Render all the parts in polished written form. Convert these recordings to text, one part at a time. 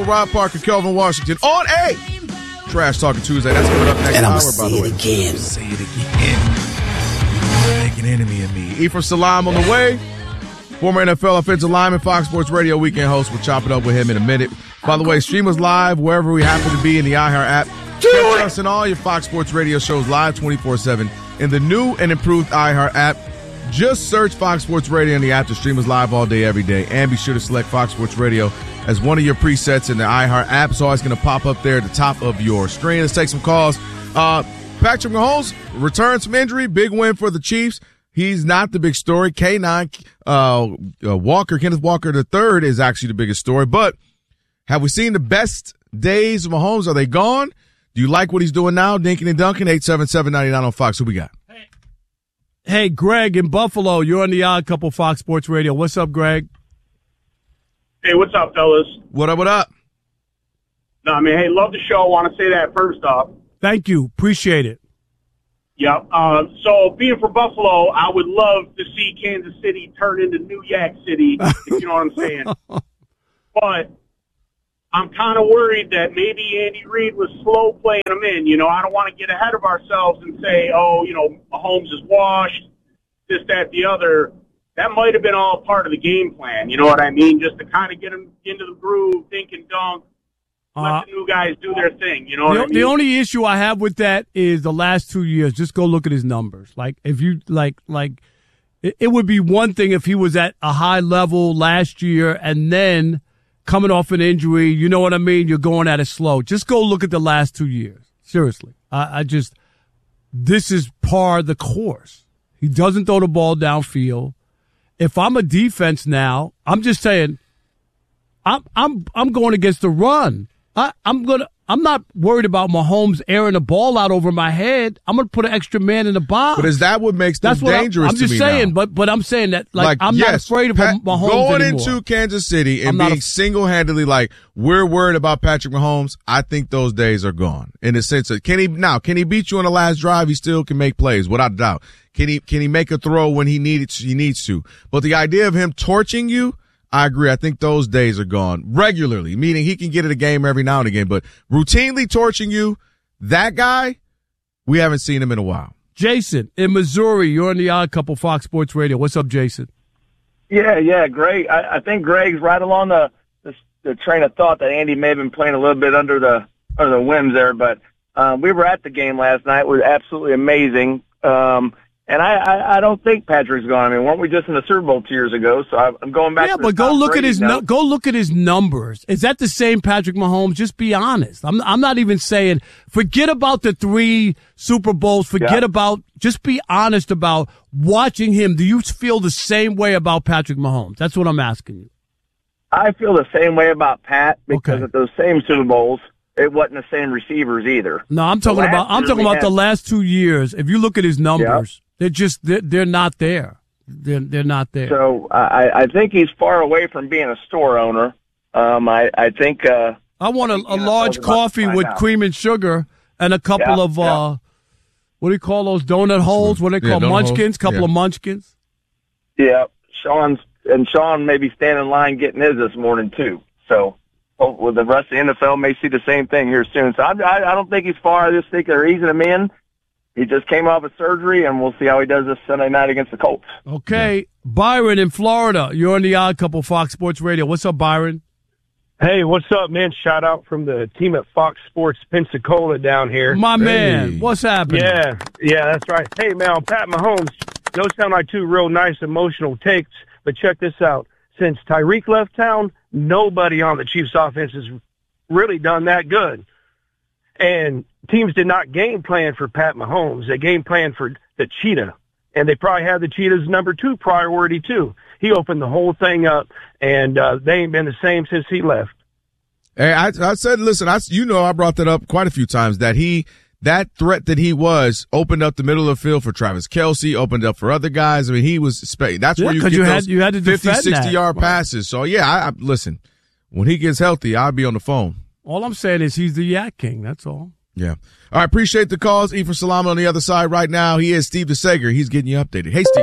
Rob Parker, Kelvin Washington on a Trash Talking Tuesday. That's coming up next and hour, by the way. And say it again. Make an enemy of me. Ephraim Salaam on the way. Former NFL offensive lineman, Fox Sports Radio weekend host. We'll chop it up with him in a minute. By the way, stream us live wherever we happen to be in the iHeart app. Catch us in all your Fox Sports Radio shows live 24/7 in the new and improved iHeart app. Just search Fox Sports Radio in the app to stream us live all day, every day. And be sure to select Fox Sports Radio as one of your presets in the iHeart app. It's always going to pop up there at the top of your screen. Let's take some calls. Patrick Mahomes returns from injury. Big win for the Chiefs. He's not the big story. Kenneth Walker III is actually the biggest story. But have we seen the best days of Mahomes? Are they gone? Do you like what he's doing now? Dinking and Duncan, 877-99 on Fox. Who we got? Hey, Greg in Buffalo. You're on the Odd Couple Fox Sports Radio. What's up, Greg? Hey, what's up, fellas? What up, what up? No, I mean, hey, love the show. Want to say that first off. Thank you. Appreciate it. Yep. So being from Buffalo, I would love to see Kansas City turn into New Yak City, if you know what I'm saying. But I'm kind of worried that maybe Andy Reid was slow playing them in. You know, I don't want to get ahead of ourselves and say, oh, you know, Mahomes is washed, this, that, the other. That might have been all part of the game plan. You know what I mean? Just to kind of get him into the groove, think and dunk. Let the new guys do their thing, you know what I mean? The only issue I have with that is the last 2 years. Just go look at his numbers. Like, if you, it would be one thing if he was at a high level last year and then coming off an injury, you know what I mean? You're going at it slow. Just go look at the last 2 years. Seriously. This is par of the course. He doesn't throw the ball downfield. If I'm a defense now, I'm just saying, I'm going against the run. I'm not worried about Mahomes airing the ball out over my head. I'm going to put an extra man in the box. But is that what makes them dangerous to me? I'm just saying, now? but I'm saying that I'm not afraid of Mahomes going anymore. Into Kansas City and being single-handedly like, we're worried about Patrick Mahomes, I think those days are gone. In the sense of, can he beat you on the last drive? He still can make plays, without a doubt. Can he make a throw when he needs to? But the idea of him torching you, I agree. I think those days are gone. Regularly, meaning he can get it a game every now and again, but routinely torching you, that guy, we haven't seen him in a while. Jason in Missouri, you're on the Odd Couple Fox Sports Radio. What's up, Jason? Yeah, Greg. I think Greg's right along the train of thought that Andy may have been playing a little bit under the whims there, but we were at the game last night. It was absolutely amazing. And I don't think Patrick's gone. I mean, weren't we just in the Super Bowl 2 years ago? So I'm going back. Yeah, to but go look at his numbers. Is that the same Patrick Mahomes? Just be honest. I'm not even saying forget about the 3 Super Bowls. Just be honest about watching him. Do you feel the same way about Patrick Mahomes? That's what I'm asking you. I feel the same way about Pat because at those same Super Bowls, it wasn't the same receivers either. No, I'm talking about the last 2 years. If you look at his numbers. Yep. They're not there. They're not there. So I think he's far away from being a store owner. I think I want a large coffee with cream and sugar and a couple of what do you call those donut holes? What do they call munchkins? Couple of munchkins. Yeah, Sean may be standing in line getting his this morning too. So well, the rest of the NFL may see the same thing here soon. So I don't think he's far. I just think they're easing him in. He just came off of surgery, and we'll see how he does this Sunday night against the Colts. Okay. Byron in Florida. You're on the Odd Couple Fox Sports Radio. What's up, Byron? Hey, what's up, man? Shout out from the team at Fox Sports Pensacola down here. My man, what's happening? Yeah, that's right. Hey, man, on Pat Mahomes, those sound like 2 real nice emotional takes, but check this out. Since Tyreek left town, nobody on the Chiefs offense has really done that good. And teams did not game plan for Pat Mahomes. They game planned for the cheetah. And they probably had the cheetah's number 2 priority, too. He opened the whole thing up, and they ain't been the same since he left. Hey, I said, listen, I brought that up quite a few times, that threat that he was opened up the middle of the field for Travis Kelce, opened up for other guys. I mean, he was that's where you get those had to 50, 60-yard passes. So, yeah, listen, when he gets healthy, I'll be on the phone. All I'm saying is he's the Yak King. That's all. Yeah. All right. Appreciate the calls. Ephraim Salaam on the other side right now. He is Steve DeSager. He's getting you updated. Hey, Steve.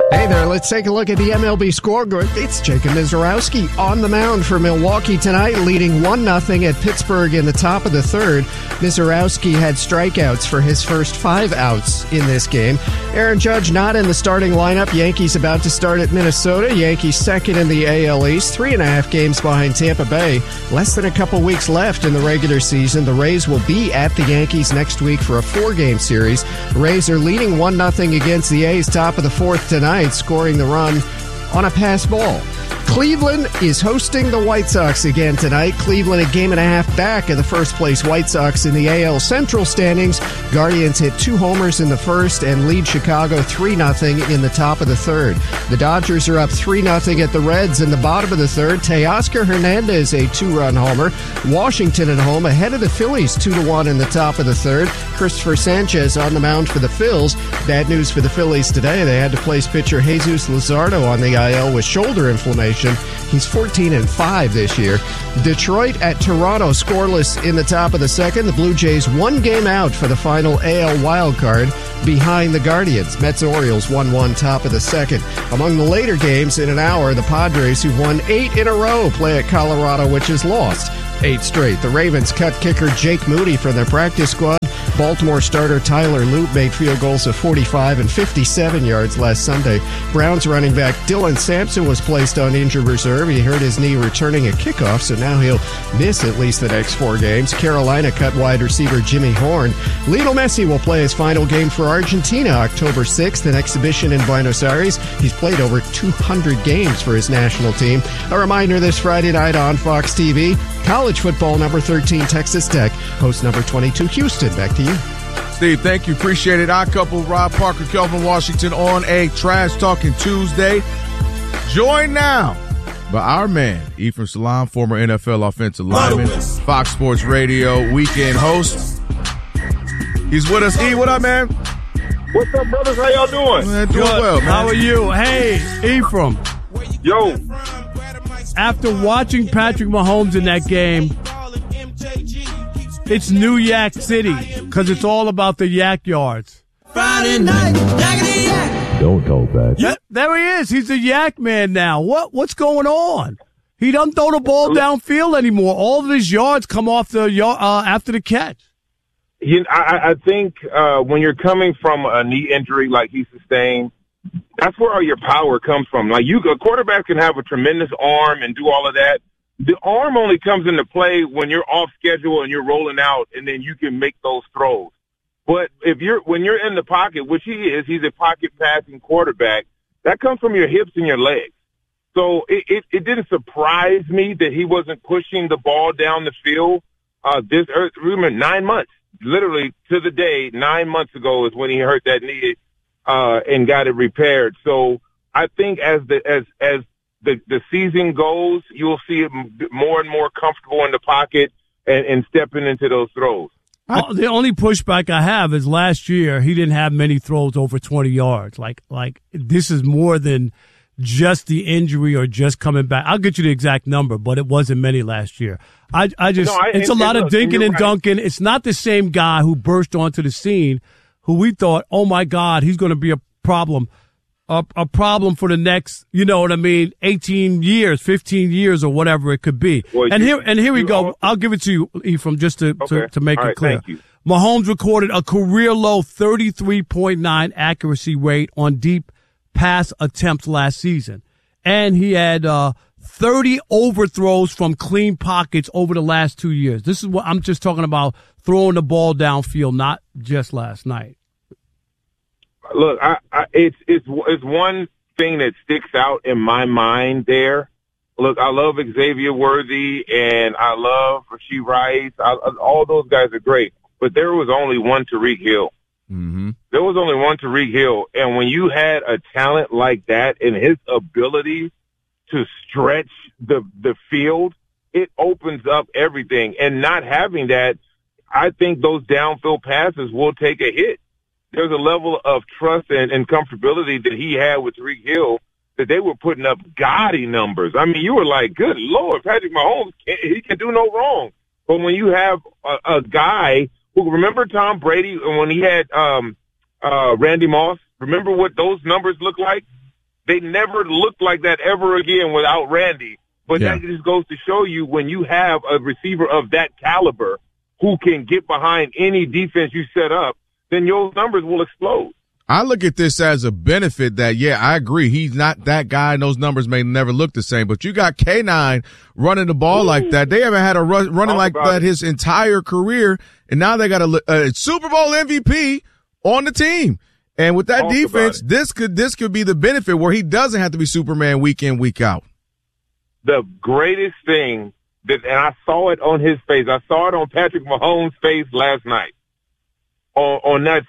Hey there, let's take a look at the MLB scoreboard. It's Jacob Mizorowski on the mound for Milwaukee tonight, leading 1-0 at Pittsburgh in the top of the third. Mizorowski had strikeouts for his first 5 outs in this game. Aaron Judge not in the starting lineup. Yankees about to start at Minnesota. Yankees second in the AL East, 3.5 games behind Tampa Bay. Less than a couple weeks left in the regular season. The Rays will be at the Yankees next week for a 4-game series. The Rays are leading 1-0 against the A's, top of the fourth tonight, scoring the run on a pass ball. Cleveland is hosting the White Sox again tonight. Cleveland a game and a half back of the first-place White Sox in the AL Central standings. Guardians hit 2 homers in the first and lead Chicago 3-0 in the top of the third. The Dodgers are up 3-0 at the Reds in the bottom of the third. Teoscar Hernandez a 2-run homer. Washington at home ahead of the Phillies 2-1 in the top of the third. Christopher Sanchez on the mound for the Phils. Bad news for the Phillies today. They had to place pitcher Jesus Luzardo on the IL with shoulder inflammation. He's 14-5 this year. Detroit at Toronto, scoreless in the top of the second. The Blue Jays 1 game out for the final AL wildcard behind the Guardians. Mets-Orioles 1-1 top of the second. Among the later games in an hour, the Padres, who've won 8 in a row, play at Colorado, which has lost 8 straight. The Ravens cut kicker Jake Moody from their practice squad. Baltimore starter Tyler Loop made field goals of 45 and 57 yards last Sunday. Browns running back Dylan Sampson was placed on injured reserve. He hurt his knee returning a kickoff, so now he'll miss at least the next 4 games. Carolina cut wide receiver Jimmy Horn. Lionel Messi will play his final game for Argentina October 6th, an exhibition in Buenos Aires. He's played over 200 games for his national team. A reminder this Friday night on Fox TV, college football, number 13 Texas Tech hosts number 22 Houston. Back to you. Steve, thank you. Appreciate it. I couple Rob Parker, Kelvin Washington on a Trash Talking Tuesday. Joined now by our man, Ephraim Salaam, former NFL offensive lineman, Fox Sports Radio weekend host. He's with us. E, what up, man? What's up, brothers? How y'all doing? Man, doing well, man. How are you? Hey, Ephraim. Yo. After watching Patrick Mahomes in that game, it's New Yak City because it's all about the yak yards. Friday night, yakety yak. Don't talk back. Yeah, there he is. He's a yak man now. What's going on? He doesn't throw the ball downfield anymore. All of his yards come off the after the catch. I think when you're coming from a knee injury like he sustained, that's where all your power comes from. Like a quarterback can have a tremendous arm and do all of that. The arm only comes into play when you're off schedule and you're rolling out, and then you can make those throws. But when you're in the pocket, which he's a pocket passing quarterback, that comes from your hips and your legs. So it didn't surprise me that he wasn't pushing the ball down the field. Remember, 9 months, literally to the day, 9 months ago is when he hurt that knee and got it repaired. So I think as the season goes, you'll see him more and more comfortable in the pocket and stepping into those throws. The only pushback I have is last year he didn't have many throws over 20 yards. Like this is more than just the injury or just coming back. I'll get you the exact number, but it wasn't many last year. It's a lot of dinking and dunking. It's not the same guy who burst onto the scene who we thought, oh my God, he's going to be a problem. A problem for the next, 18 years, 15 years, or whatever it could be. Well, here we go. I'll give it to you, Ephraim, just to make it clear. Thank you. Mahomes recorded a career low 33.9 accuracy rate on deep pass attempts last season, and he had 30 overthrows from clean pockets over the last 2 years. This is what I'm just talking about: throwing the ball downfield, not just last night. Look, it's one thing that sticks out in my mind there. Look, I love Xavier Worthy and I love Rashee Rice. All those guys are great, but there was only one Tyreek Hill. Mm-hmm. There was only one Tyreek Hill, and when you had a talent like that and his ability to stretch the field, it opens up everything. And not having that, I think those downfield passes will take a hit. There's a level of trust and comfortability that he had with Tyreek Hill that they were putting up gaudy numbers. I mean, you were like, good Lord, Patrick Mahomes, he can do no wrong. But when you have a guy who, remember Tom Brady when he had Randy Moss? Remember what those numbers look like? They never looked like that ever again without Randy. But that just goes to show you when you have a receiver of that caliber who can get behind any defense you set up, then your numbers will explode. I look at this as a benefit that, I agree. He's not that guy, and those numbers may never look the same. But you got K9 running the ball like that. They haven't had a running like that his entire career, and now they got a Super Bowl MVP on the team. And with that defense, this could be the benefit where he doesn't have to be Superman week in, week out. The greatest thing and I saw it on his face. I saw it on Patrick Mahomes' face last night on that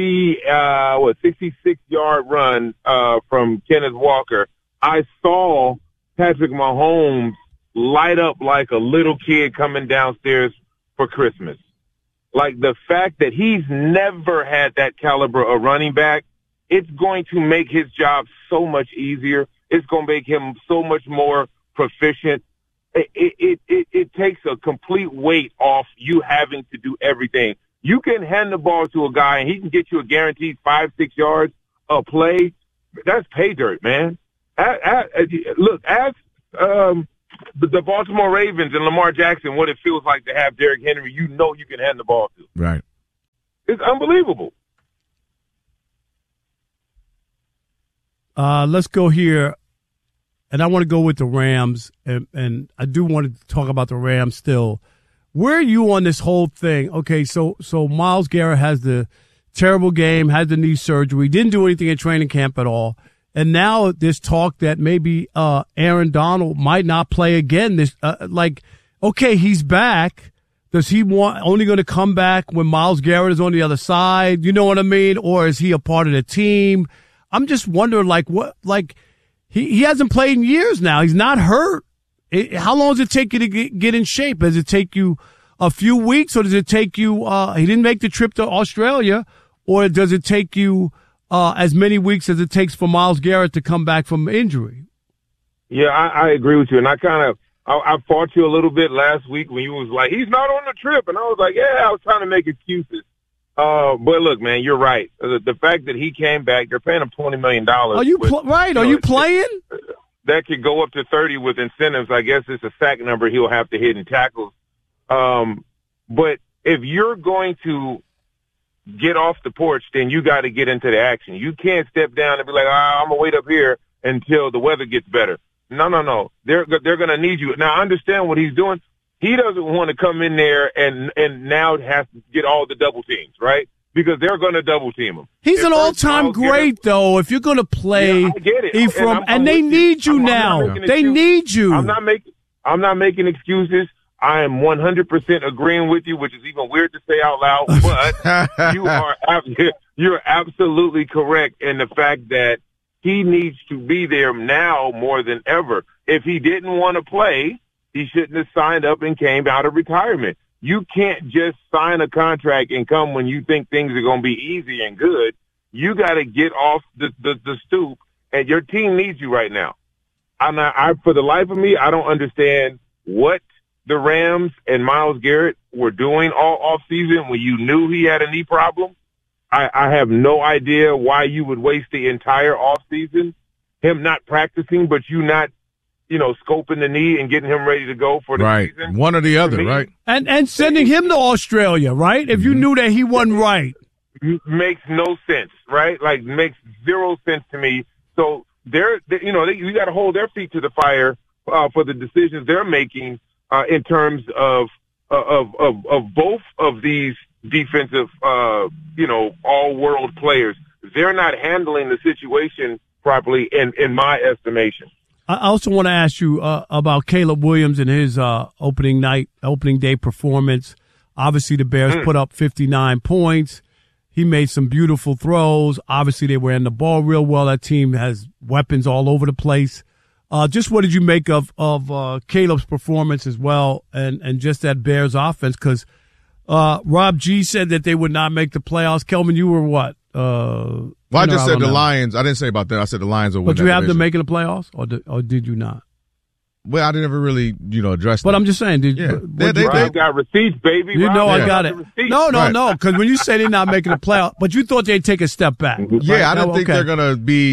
66-yard run from Kenneth Walker. I saw Patrick Mahomes light up like a little kid coming downstairs for Christmas. Like the fact that he's never had that caliber of running back, it's going to make his job so much easier. It's going to make him so much more proficient. It takes a complete weight off you having to do everything. You can hand the ball to a guy and he can get you a guaranteed 5-6 yards a play. That's pay dirt, man. Look, ask the Baltimore Ravens and Lamar Jackson what it feels like to have Derrick Henry. You know you can hand the ball to. Right. It's unbelievable. Let's go here. And I want to go with the Rams, and I do want to talk about the Rams still. Where are you on this whole thing? Okay, so Myles Garrett has the terrible game, had the knee surgery, didn't do anything in training camp at all, and now there's talk that maybe Aaron Donald might not play again. Okay, he's back. Does he only going to come back when Myles Garrett is on the other side? You know what I mean? Or is he a part of the team? I'm just wondering, He hasn't played in years now. He's not hurt. How long does it take you to get in shape? Does it take you a few weeks, or does it take you he didn't make the trip to Australia, or does it take you as many weeks as it takes for Myles Garrett to come back from injury? Yeah, I agree with you. And I fought you a little bit last week when you was like, he's not on the trip. And I was like, I was trying to make excuses. But look, man, you're right. The fact that he came back, they're paying him $20 million. Are you Are you playing? That could go up to 30 with incentives. I guess it's a sack number he'll have to hit in tackles. But if you're going to get off the porch, then you got to get into the action. You can't step down and be like, I'm gonna wait up here until the weather gets better. No. They're gonna need you. Now I understand what he's doing. He doesn't want to come in there and now has to get all the double teams, right? Because they're going to double team him. He's an all-time great, though. If you're going to play, I get it. And they need you now. They need you. I'm not making excuses. I am 100% agreeing with you, which is even weird to say out loud. But you're absolutely correct in the fact that he needs to be there now more than ever. If he didn't want to play, he shouldn't have signed up and came out of retirement. You can't just sign a contract and come when you think things are going to be easy and good. You got to get off the stoop, and your team needs you right now. For the life of me, I don't understand what the Rams and Myles Garrett were doing all off season when you knew he had a knee problem. I have no idea why you would waste the entire off season, him not practicing, but you not, scoping the knee and getting him ready to go for the season. One or the other, right? And sending him to Australia, right? If you knew that he wasn't right. Makes no sense, right? Makes zero sense to me. So you got to hold their feet to the fire for the decisions they're making in terms of both of these defensive, all-world players. They're not handling the situation properly in my estimation. I also want to ask you about Caleb Williams and his opening day performance. Obviously, the Bears put up 59 points. He made some beautiful throws. Obviously, they ran the ball real well. That team has weapons all over the place. Just what did you make of Caleb's performance as well, and just that Bears offense? Because Rob G said that they would not make the playoffs. Kelvin, you were what? I just said the Lions. I didn't say about that. I said the Lions will win. But you have them making the playoffs, or did you not? Well, I never really, address that. But I'm just saying, they got receipts, baby. I got it. No, because when you say they're not making the playoffs, but you thought they'd take a step back. Yeah, I don't think they're going to be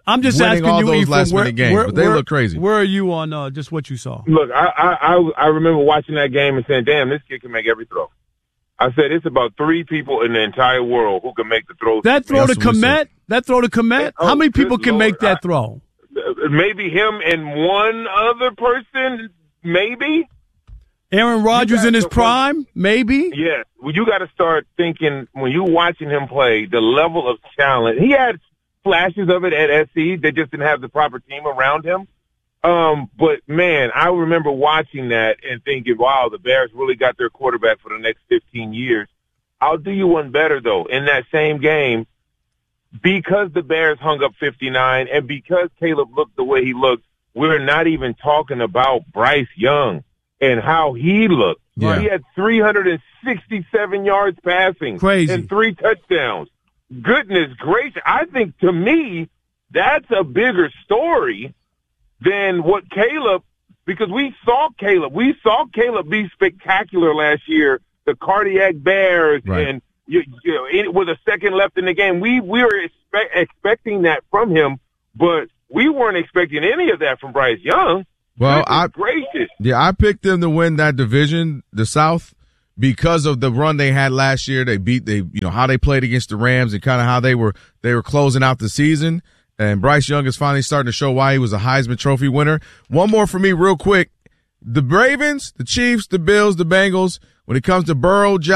I'm just winning asking all you, those Ephraim, last-minute games, but they look crazy. Where are you on just what you saw? Look, I remember watching that game and saying, damn, this kid can make every throw. I said it's about 3 people in the entire world who can make the throw. That throw to Kmet? How many people can make that throw? Maybe him and one other person, maybe. Aaron Rodgers in his prime, maybe. Yes. Well, you got to start thinking when you're watching him play, the level of talent. He had flashes of it at SC. They just didn't have the proper team around him. But, man, I remember watching that and thinking, wow, the Bears really got their quarterback for the next 15 years. I'll do you one better, though. In that same game, because the Bears hung up 59 and because Caleb looked the way he looked, we're not even talking about Bryce Young and how he looked. Yeah. He had 367 yards passing. Crazy. And 3 touchdowns. Goodness gracious. I think, to me, that's a bigger story than what Caleb, because we saw Caleb be spectacular last year, the cardiac bears, right. And with a second left in the game. We were expecting that from him, but we weren't expecting any of that from Bryce Young. Well, gracious. Yeah, I picked them to win that division, the South, because of the run they had last year. How they played against the Rams and kind of how they were closing out the season. And Bryce Young is finally starting to show why he was a Heisman Trophy winner. One more for me real quick. The Ravens, the Chiefs, the Bills, the Bengals, when it comes to Burrow,